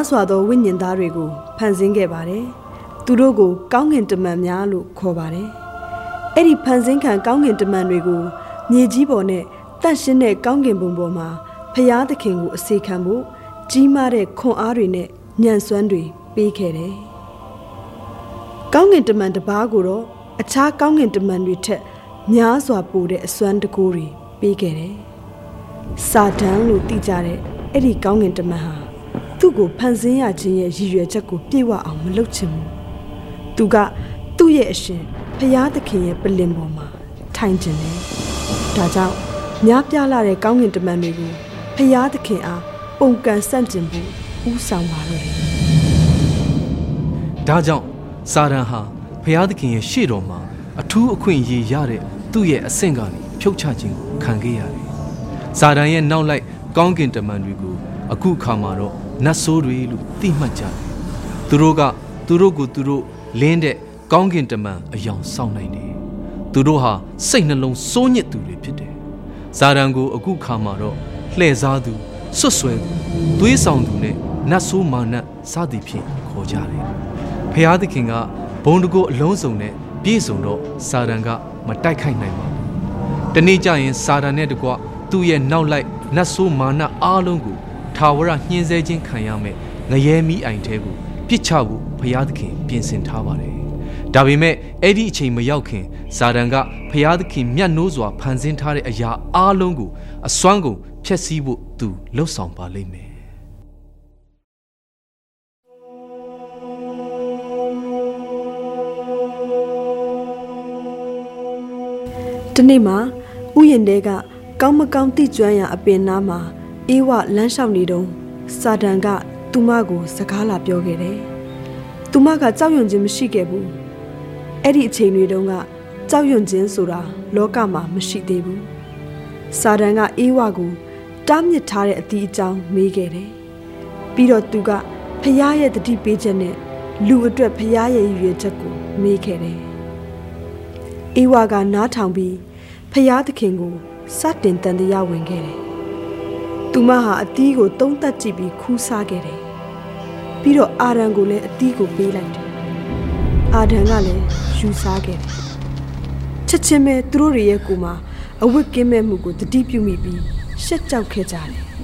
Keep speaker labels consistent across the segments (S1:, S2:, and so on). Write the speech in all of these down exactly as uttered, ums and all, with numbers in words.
S1: စွာသောဝိညာဉ်သားတွေကိုဖန်ဆင်းခဲ့ပါတယ်။သူတို့ကိုကောင်းကင်တမန်များလို့ခေါ်ပါတယ်။အဲ့ဒီဖန်ဆင်းခံကောင်းကင်တမန်တွေကိုမြေကြီးပေါ်နဲ့တန့်ရှင်းတဲ့ကောင်းကင်ဘုံပေါ်မှာဖယားသခင်ကိုအစေခံဖို့ကြီးမားတဲ့ခွန်အားတွေနဲ့ညံ့စွမ်းတွေပေးခဲ့တယ်။ကောင်းကင်တမန်တစ်ပါးကိုတော့အခြားကောင်းကင်တမန်တွေထက်များစွာပိုတဲ့အစွမ်းတကူတွေပေးခဲ့တယ်။စာတန်လို့သိကြတဲ့အဲ့ဒီကောင်းကင်တမန်ဟာသူ့ကိုဖန်ဆင်းရခြင်းရဲ့ရည်ရွယ်ချက်ကိုပြည့်ဝအောင်မလုပ်ချင်ဘူး။သူကသူ့ရဲ့အရှင်ဖယားသခင်ရဲ့ပလင်ပေါ်မှာထိုင်ကျင်တယ်။ဒါကြောင့်များပြားလာတဲ့ကောင်းကင်တမန်တွေကိုဖယားသခင်အားပုံကန်ဆန့်ကျင်ဖို့ဦးဆောင်ပါလို့တယ်
S2: ။ဒါကြောင့်စာတန်ဟာဖယားသခင်ရဲ့ရှေ့တော်မှာအထူးအခွင့်အရေးရတဲ့သူ့ရဲ့အဆင့်ကနေဖြုတ်ချခြင်းကိုခံခဲ့ရတယ်။စာတန်ရဲ့နောက်လိုက်ကောင်းကင်တမန်တွေကိုအခုခါမှာတော့နတ်ဆိုးတွေလို့သိမှတ်ကြတယ်။သူတို့ကသူတို့ကိုသူတို့လင်းတဲ့ကောင်းကင်တမန်အယောင်ဆောင်နိုင်တယ်။သူတို့ဟာစိတ်နှလုံးစိုးညစ်သူတွေဖြစ်တယ်။စာတန်ကိုအခုခါမှာတော့လှည့်စားသူဆွတ်ဆွဲသူသွေးဆောင်သူနဲ့နတ်ဆိုးမာနစသည်ဖြင့်ခေါ်ကြတယ်။ဖျားသခင်ကဘုံတကိုအလုံးစုံနဲ့ပြည့်စုံတော့စာတန်ကမတိုက်ခိုက်နိုင်ပါဘူး။တနေ့ကျရင်စာတန်နဲ့တကွသူ့ရဲ့နောက်လိုက်နတ်ဆိုးမာနအားလုံးကိုထာဝရညှင်းဆဲခြင်းခံရမယ်ငရဲမီးအိုင်ထဲကိုပြစ်ချဖို့ဖျားသခင်ပြင်ဆင်ထားပါတယ်။ဒါပေမဲ့အဲ့ဒီအချိန်မရောက်ခင်စာတန်ကဖျားသခင်မြတ်နိုးစွာဖန်ဆင်းထားတဲ့အရာအားလုံးကိုအစွမ်းကုန်ဖျက်ဆီးဖို့သူလှုပ်ဆောင်ပါလိမ့်မယ်
S1: ။ဒီနေ့မှာဥယျာဉ်တဲကကောင်းမကောင်းတိကျွမ်းရာအပင်နားမှာအေးဝလမ်းလျှောက်နေတုန်းစာတန်ကသူမကိုစကားလာပြောခဲ့တယ်။သူမကကြောက်ရွံ့ခြင်းမရှိခဲ့ဘူး။အဲ့ဒီအချိန်တွေတုန်းကကြောက်ရွံ့ခြင်းဆိုတာလောကမှာမရှိသေးဘူး။စာတန်ကအေးဝကိုတားမြစ်ထားတဲ့အတီးအကြောင်းမေးခဲ့တယ်။ပြီးတော့သူကဖယားရဲ့တတိပေးချက်နဲ့လူအတွက်ဖယားရဲ့ရည်ရွယ်ချက်ကိုမေးခဲ့တယ်။အေးဝကနားထောင်ပြီးဖယားသခင်ကိုစတင်တန်တရားဝင်ခဲ့တယ်။သူမဟာအတီးကိုသုံးသက်ကြည့်ပြီးခူးစားခဲ့တယ်။ပြီးတော့အာဒံကိုလည်းအတီးကိုပေးလိုက်တယ်။အာဒံကလည်းယူစားခဲ့တယ်။ချက်ချင်းပဲသူတို့ရဲ့ကိုယ်မှာအဝတ်ကင်းမဲ့မှုကိုတတိပြုမိပြီးရှက်ကြောက်ခဲ့ကြတယ်
S2: ။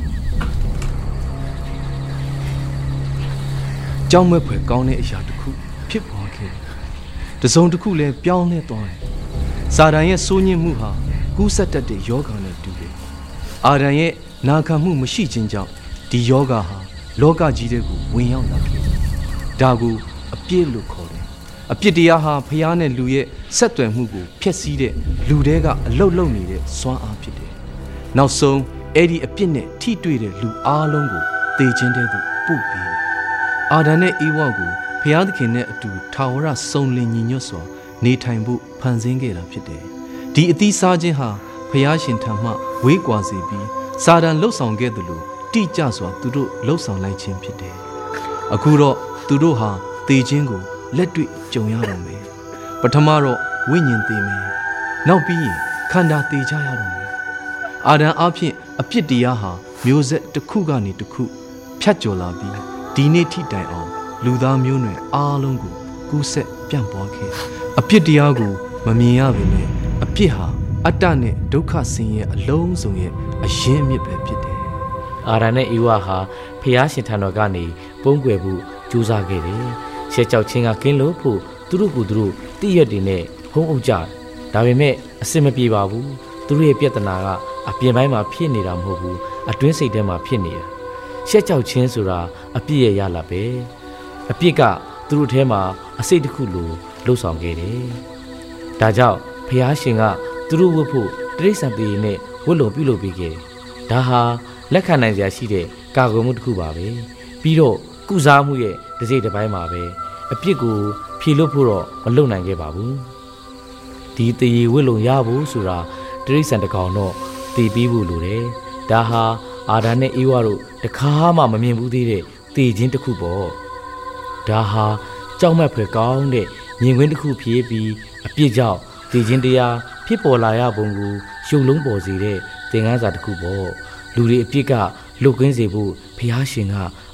S2: ကြောက်မက်ဖွယ်ကောင်းတဲ့အရာတစ်ခုဖြစ်ပေါ်ခဲ့တယ်။တစုံတစ်ခုလည်းပြောင်းလဲသွားတယ်။စာတန်ရဲ့စိုးညစ်မှုဟာကူးစက်တတ်တဲ့ယောဂါနဲ့တူတယ်။အာဒံရဲ့နာခံမှုမရှိခြင်းကြောင့်ဒီယောဂါဟာလောကကြီးတဲ့ကိုဝင်ရောက်လာခဲ့တယ်။ဒါကိုအပြစ်လို့ခေါ်တယ်။အပြစ်တရားဟာဖျားနဲ့လူရဲ့ဆက်သွယ်မှုကိုဖျက်ဆီးတဲ့လူတွေကအလုတ်လုံနေတဲ့စွမ်းအားဖြစ်တယ်။နောက်ဆုံးအဲ့ဒီအပြစ်နဲ့ထိတွေ့တဲ့လူအားလုံးကိုသေခြင်းတဲ့သူပို့ပေးတယ်။အာဒံနဲ့ဧဝကိုဖျားသခင်နဲ့အတူထာဝရစုံလင်ညီညွတ်စွာနေထိုင်ဖို့ဖန်ဆင်းခဲ့တာဖြစ်တယ်။ဒီအသီးစားခြင်းဟာဖျားရှင်ထံမှဝေးကွာစေပြီးစာတန်လှုပ်ဆောင်ခဲ့သလိုတိကျစွာသူတို့လှုပ်ဆောင်လိုက်ခြင်းဖြစ်တယ်။အခုတော့သူတို့ဟာသေခြင်းကိုလက်တွေ့ကြုံရတော့မယ်။ပထမတော့ဝိညာဉ်သေမယ်။နောက်ပြီးရင်ခန္ဓာသေကြရတော့မယ်။အာဒံအဖြစ်အပြစ်တရားဟာမျိုးဆက်တစ်ခုကနေတစ်ခုဖြတ်ကျော်လာပြီးဒီနေ့ထိတိုင်အောင်လူသားမျိုးနွယ်အားလုံးကိုကူးဆက်ပြန့်ပွားခဲ့။အပြစ်တရားကိုမမြင်ရပေမဲ့အပြစ်ဟာအတ္တနဲ့ဒုက္ခဆင်းရဲအလုံးစုံရဲ့အရင်းမြစ်ပဲဖြစ်တယ်
S3: ။အာဒံနဲ့ဧဝဟာဖျားရှင်ထံတော်ကနေပုံကွယ်ဖို့ကြိုးစားခဲ့တယ်။ရှက်ကြောက်ခြင်းကကင်းလို့ဖို့သူတို့ကိုသူတို့တည့်ရက်တွေနဲ့ဖုံးအုပ်ကြတယ်။ဒါပေမဲ့အစင်မပြေပါဘူး။သူတို့ရဲ့ပြဿနာကအပြင်ပိုင်းမှာဖြစ်နေတာမဟုတ်ဘူး။အတွင်းစိတ်ထဲမှာဖြစ်နေတာ။ရှက်ကြောက်ခြင်းဆိုတာအပြစ်ရဲ့ရလာပဲ။အပြစ်ကသူတို့ထဲမှာအစိတ်တစ်ခုလိုလှုပ်ဆောင်ခဲ့တယ်။ဒါကြောင့်ဖျားရှင်ကသူတို့ဝတ်ဖို့တိရစ္ဆာန်တွေနဲ့ဝတ်လုံပြုလုပ်ပေးခဲ့တယ်။ဒါဟာလက်ခံနိုင်စရာရှိတဲ့ကာကွယ်မှုတစ်ခုပါပဲ။ပြီးတော့ကုစားမှုရဲ့တစ်စိတ်တစ်ပိုင်းမှာပဲအပြစ်ကိုဖြေလွတ်ဖို့တော့မလုပ်နိုင်ခဲ့ပါဘူး။ဒီတရေဝတ်လုံရဖို့ဆိုတာတိရစ္ဆာန်တစ်ကောင်တော့တည်ပြီးဖို့လိုတယ်။ဒါဟာအာဒံနဲ့ဧဝတို့တခါမှမမြင်ဘူးသေးတဲ့တည်ခြင်းတစ်ခုပေါ့။ဒါဟာကြောက်မက်ဖွယ်ကောင်းတဲ့မြင်ကွင်းတစ်ခုဖြစ်ပြီးအပြစ်ကြောင့်တည်ခြင်းတရားဖြစ်ပေါ်လာရပုံကိုရှုံလုံးပေါ်စေတဲ့သင်ခန်းစာတစ်ခုပေါ့လူတွေအပြစ်ကလွတ်ကင်းစေဖို့ဘုရားရှင်ကအ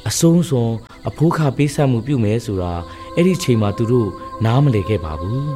S3: အဆုံးစွန်အဖိုးခပေးဆက်မှုပြုမယ်ဆိုတာအဲ့ဒီချိန်မှာသူတို့နားမလည်ခဲ့ပါဘူး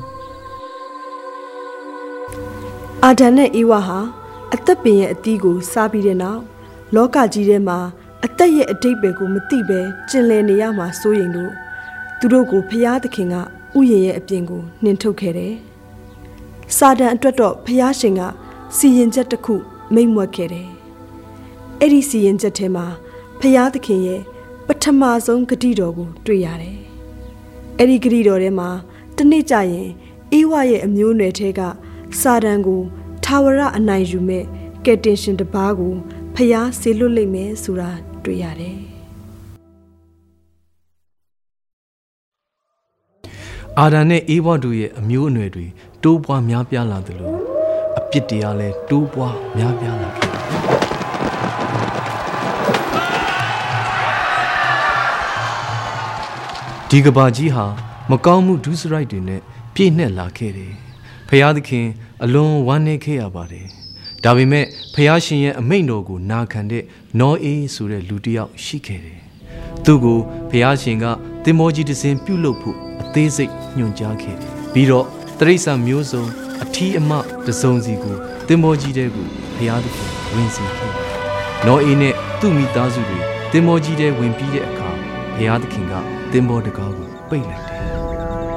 S1: အာဒန်နဲ့အေဝါဟာအသက်ပင်ရဲ့အသီးကိုစားပြီးတဲ့နောက်လောကကြီးထဲမှာအသက်ရဲ့အတိတ်ပဲကိုမသိပဲကျင်လည်နေရမှာစိုးရင်လို့သူတို့ကိုဖျားသခင်ကဥယျာဉ်ရဲ့အပြင်ကိုနှင်ထုတ်ခဲ့တယ်။စာတန်အတွက်တော့ဖျားရှင်ကစီရင်ချက်တစ်ခုမိန့်မွက်ခဲ့တယ်။အဲ့ဒီစီရင်ချက်ထဲမှာဖျားသခင်ရဲ့ပထမဆုံးဂတိတော်ကိုတွေ့ရတယ်။အဲ့ဒီဂတိတော်ထဲမှာတနေ့ကျရင်အေဝါရဲ့အမျိုးအနွယ်ထဲကစာတန်ကိုထာဝရအနိုင်ယူမဲ့ကယ်တင်ရှင်တစ်ပါးကိုဖျားဆေလွတ်လိမ့်မယ်ဆိုတာတွေ့ရတယ်။
S2: အာဒံနဲ့အေဝါတို့ရဲ့အမျိုးအနွယ်တွေတိုးပွားများပြားလာသလိုအပြစ်တရားလည်းတိုးပွားများပြားလာခဲ့ဒီကဘာကြီးဟာမကောင်းမှုဒုစရိုက်တွေနဲ့ပြည့်နှက်လာခဲ့တယ်။ဖျားသခင်အလွန်ဝမ်းနည်းခဲ့ရပါတယ်။ဒါပေမဲ့ဖျားရှင်ရဲ့အမိန့်တော်ကိုနာခံတဲ့နောအေးဆိုတဲ့လူတစ်ယောက်ရှိခဲ့တယ်။သူ့ကိုဖျားရှင်ကသင်္ဘောကြီးတစ်စင်းပြုတ်လုပ်ဖို့အသေးစိတ်ညွှန်ကြားခဲ့တယ်။ပြီးတော့တိရစ္ဆာန်မျိုးစုံအထီးအမတစ်စုံစီကိုသင်္ဘောကြီးတဲကိုဖျားသခင်ဝင်စေခဲ့တယ်။နောအေးနဲ့သူ့မိသားစုတွေသင်္ဘောကြီးတဲဝင်ပြီးတဲ့အခါဖျားသခင်ကသင်္ဘောတကားကိုပိတ်လိုက်တယ်